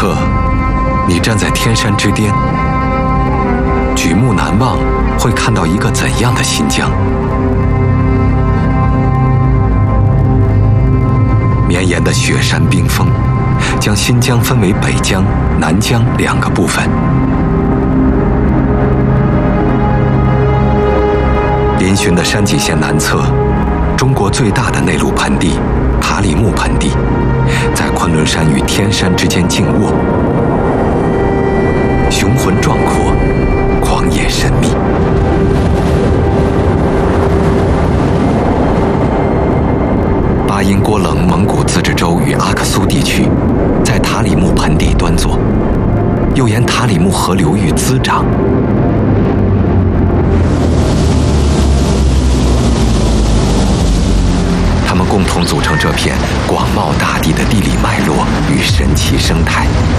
刻，你站在天山之巅，举目难望，会看到一个怎样的新疆？绵延的雪山冰峰，将新疆分为北疆、南疆2个部分。嶙峋的山脊线南侧，中国最大的内陆盆地塔里木盆地，在昆仑山与天山之间静卧，雄浑壮阔，狂野神秘。巴音郭楞蒙古自治州与阿克苏地区，在塔里木盆地端坐，又沿塔里木河流域滋长。它们共同组成这片广袤大地的地理脉络与神奇生态。